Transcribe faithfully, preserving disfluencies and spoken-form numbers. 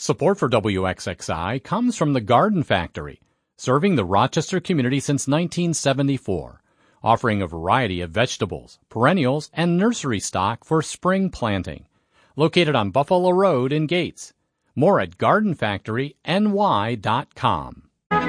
Support for W X X I comes from the Garden Factory, serving the Rochester community since nineteen seventy-four, offering a variety of vegetables, perennials, and nursery stock for spring planting. Located on Buffalo Road in Gates. More at garden factory n y dot com.